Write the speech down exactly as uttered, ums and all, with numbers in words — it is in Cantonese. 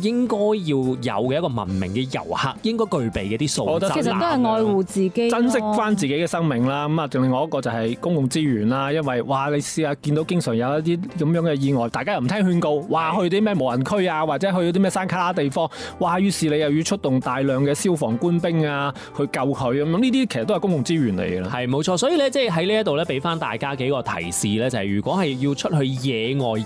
應該要有嘅一個文明嘅遊客應該具備嘅啲素質。 其實都係愛護自己， 珍惜翻自己嘅生命啦。咁啊，仲另外一個就係公共資源啦。因為哇，你試下見到經常有一啲咁樣嘅意外，大家又唔聽勸告，話去啲咩無人區啊，或者去啲咩山卡拉地方，哇！於是你又要出動大量嘅消防官兵啊去救佢咁。呢啲其實都係公共資源嚟嘅啦。 係冇錯，所以咧即係喺呢一度咧俾翻大家幾個提示咧，就係、是、如果係要出去野外